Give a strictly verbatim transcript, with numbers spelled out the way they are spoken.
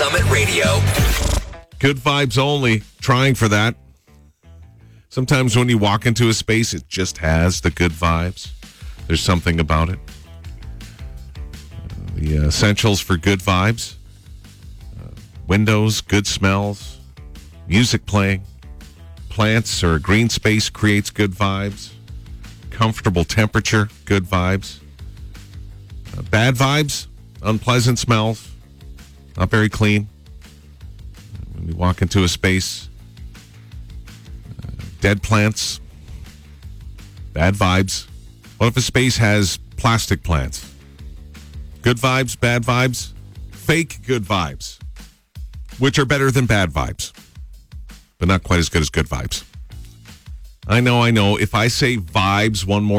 Summit Radio. Good vibes only. Trying for that. Sometimes when you walk into a space, it just has the good vibes. There's something about it. Uh, the essentials for good vibes. Uh, windows, good smells, music playing. Plants or a green space creates good vibes. Comfortable temperature, good vibes. Uh, bad vibes, unpleasant smells, not very clean. When you walk into a space, uh, dead plants, bad vibes. What if a space has plastic plants? Good vibes, bad vibes, fake good vibes, which are better than bad vibes, but not quite as good as good vibes. I know, I know. If I say vibes one more